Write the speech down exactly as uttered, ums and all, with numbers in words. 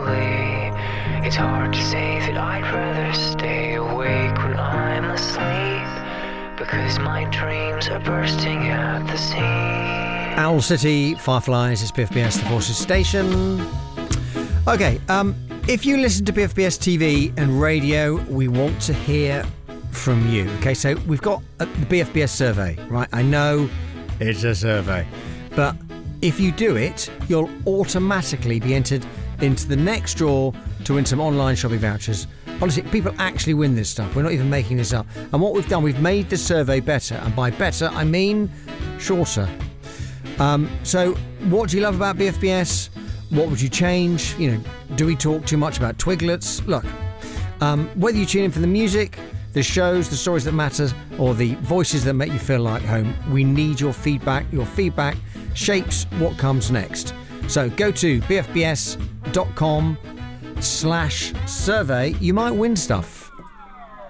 slowly. It's hard to say that I'd rather stay awake when I'm asleep, because my dreams are bursting at the seams. Owl City, Fireflies, it's B F B S, the Forces Station. Okay, um, if you listen to B F B S T V and radio, we want to hear from you. Okay, so we've got uh, the B F B S survey, right? I know it's a survey, but if you do it, you'll automatically be entered into the next draw to win some online shopping vouchers. Honestly, people actually win this stuff. We're not even making this up. And what we've done, we've made the survey better. And by better, I mean shorter. Um, so what do you love about B F B S? What would you change? You know, do we talk too much about Twiglets? Look, um, whether you tune in for the music, the shows, the stories that matter, or the voices that make you feel like home, we need your feedback. Your feedback shapes what comes next. So go to bfbs.com slash survey. You might win stuff.